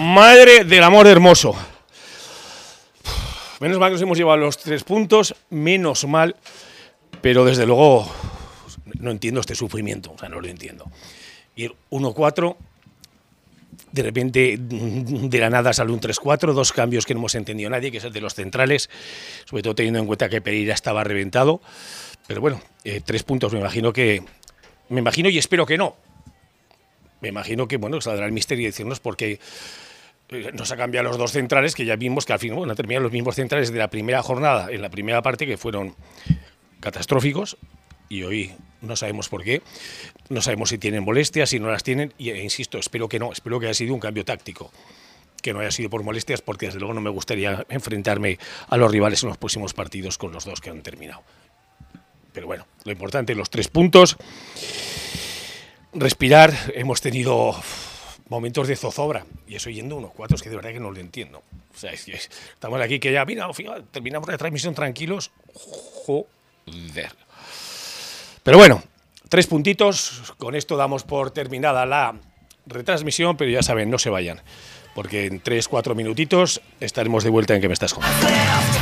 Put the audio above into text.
Madre del amor hermoso. Menos mal que nos hemos llevado los 3 puntos, menos mal, pero desde luego no entiendo este sufrimiento, o sea, no lo entiendo. Ir 1-4, de repente de la nada sale un 3-4, 2 cambios que no hemos entendido nadie, que es el de los centrales, sobre todo teniendo en cuenta que Pereira estaba reventado, pero bueno, 3 puntos me imagino y espero que no. Me imagino que, bueno, saldrá el misterio y decirnos por qué nos ha cambiado los 2 centrales, que ya vimos que al fin, bueno, han terminado los mismos centrales de la primera jornada, en la primera parte, que fueron catastróficos, y hoy no sabemos por qué, no sabemos si tienen molestias, si no las tienen, y insisto, espero que no, espero que haya sido un cambio táctico, que no haya sido por molestias, porque desde luego no me gustaría enfrentarme a los rivales en los próximos partidos con los 2 que han terminado. Pero bueno, lo importante, los 3 puntos, respirar, hemos tenido momentos de zozobra, y eso yendo 1-4, es que de verdad que no lo entiendo. O sea, estamos aquí que ya, mira, al final terminamos la transmisión tranquilos, joder. Pero bueno, 3 puntitos, con esto damos por terminada la retransmisión, pero ya saben, no se vayan, porque en 3-4 minutitos estaremos de vuelta en Que me estás contando.